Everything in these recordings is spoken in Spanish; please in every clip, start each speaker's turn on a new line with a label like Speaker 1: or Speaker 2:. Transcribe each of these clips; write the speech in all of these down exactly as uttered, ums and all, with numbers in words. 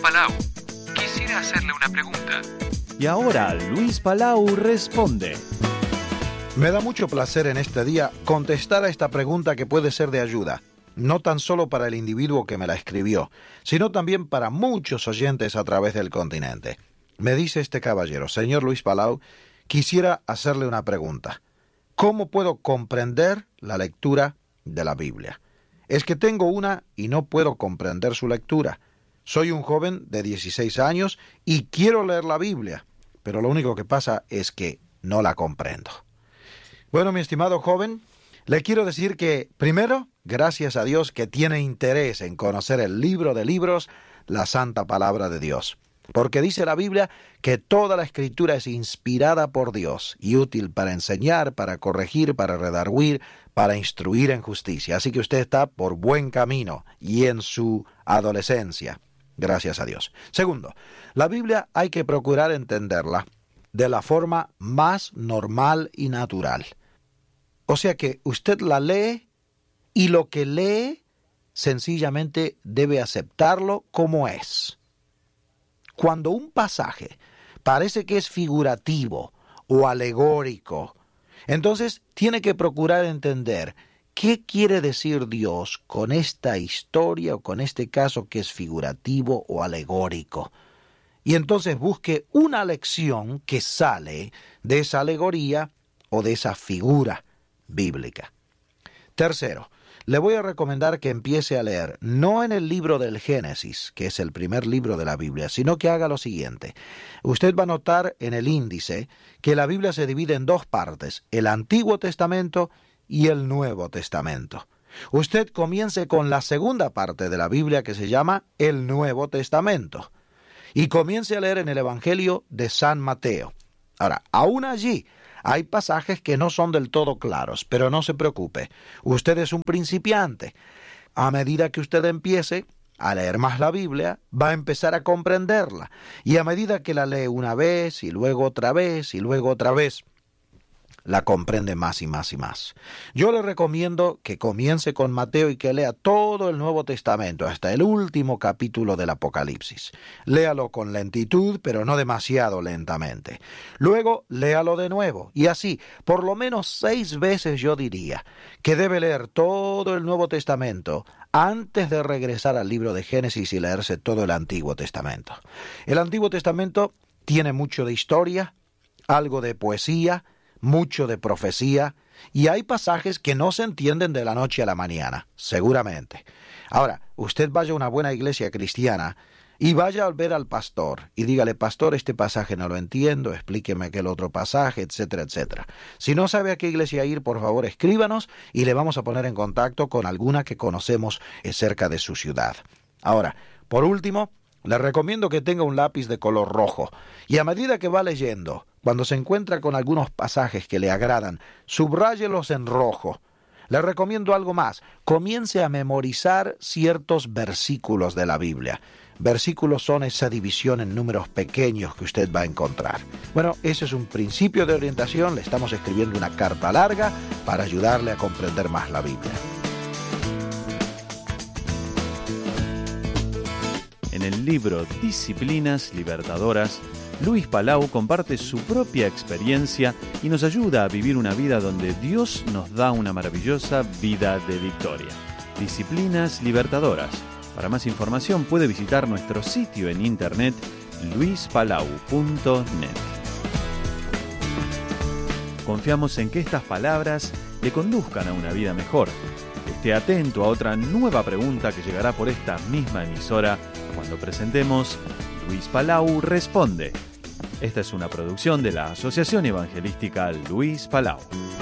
Speaker 1: Palau. Quisiera hacerle una pregunta.
Speaker 2: Y ahora Luis Palau responde.
Speaker 3: Me da mucho placer en este día contestar a esta pregunta que puede ser de ayuda, no tan solo para el individuo que me la escribió, sino también para muchos oyentes a través del continente. Me dice este caballero: señor Luis Palau, quisiera hacerle una pregunta. ¿Cómo puedo comprender la lectura de la Biblia? Es que tengo una y no puedo comprender su lectura. Soy un joven de dieciséis años y quiero leer la Biblia, pero lo único que pasa es que no la comprendo. Bueno, mi estimado joven, le quiero decir que, primero, gracias a Dios que tiene interés en conocer el libro de libros, la santa palabra de Dios. Porque dice la Biblia que toda la Escritura es inspirada por Dios y útil para enseñar, para corregir, para redarguir, para instruir en justicia. Así que usted está por buen camino y en su adolescencia. Gracias a Dios. Segundo, la Biblia hay que procurar entenderla de la forma más normal y natural. O sea que usted la lee y lo que lee sencillamente debe aceptarlo como es. Cuando un pasaje parece que es figurativo o alegórico, entonces tiene que procurar entender qué quiere decir Dios con esta historia o con este caso que es figurativo o alegórico. Y entonces busque una lección que sale de esa alegoría o de esa figura bíblica. Tercero, le voy a recomendar que empiece a leer, no en el libro del Génesis, que es el primer libro de la Biblia, sino que haga lo siguiente. Usted va a notar en el índice que la Biblia se divide en dos partes, el Antiguo Testamento y el Nuevo Testamento. Usted comience con la segunda parte de la Biblia que se llama el Nuevo Testamento y comience a leer en el Evangelio de San Mateo. Ahora, aún allí hay pasajes que no son del todo claros, pero no se preocupe. Usted es un principiante. A medida que usted empiece a leer más la Biblia, va a empezar a comprenderla. Y a medida que la lee una vez, y luego otra vez, y luego otra vez, la comprende más y más y más. Yo le recomiendo que comience con Mateo y que lea todo el Nuevo Testamento, hasta el último capítulo del Apocalipsis. Léalo con lentitud, pero no demasiado lentamente. Luego, léalo de nuevo, y así, por lo menos seis veces yo diría que debe leer todo el Nuevo Testamento antes de regresar al libro de Génesis y leerse todo el Antiguo Testamento. El Antiguo Testamento tiene mucho de historia, algo de poesía, mucho de profecía, y hay pasajes que no se entienden de la noche a la mañana, seguramente. Ahora, usted vaya a una buena iglesia cristiana y vaya a ver al pastor y dígale: pastor, este pasaje no lo entiendo, explíqueme aquel otro pasaje, etcétera, etcétera. Si no sabe a qué iglesia ir, por favor, escríbanos y le vamos a poner en contacto con alguna que conocemos cerca de su ciudad. Ahora, por último, le recomiendo que tenga un lápiz de color rojo y a medida que va leyendo, cuando se encuentra con algunos pasajes que le agradan, subráyelos en rojo. Le recomiendo algo más: comience a memorizar ciertos versículos de la Biblia. Versículos son esa división en números pequeños que usted va a encontrar. Bueno, ese es un principio de orientación. Le estamos escribiendo una carta larga para ayudarle a comprender más la Biblia.
Speaker 2: En el libro Disciplinas Libertadoras, Luis Palau comparte su propia experiencia y nos ayuda a vivir una vida donde Dios nos da una maravillosa vida de victoria. Disciplinas Libertadoras. Para más información puede visitar nuestro sitio en internet luis palau punto net. Confiamos en que estas palabras le conduzcan a una vida mejor. Esté atento a otra nueva pregunta que llegará por esta misma emisora cuando presentemos Luis Palau Responde. Esta es una producción de la Asociación Evangelística Luis Palau.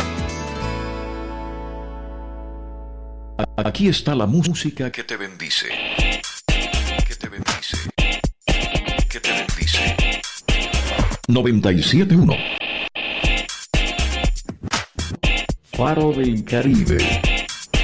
Speaker 4: Aquí está la música que te bendice. Que te bendice. Que te bendice. noventa y siete punto uno Faro del Caribe.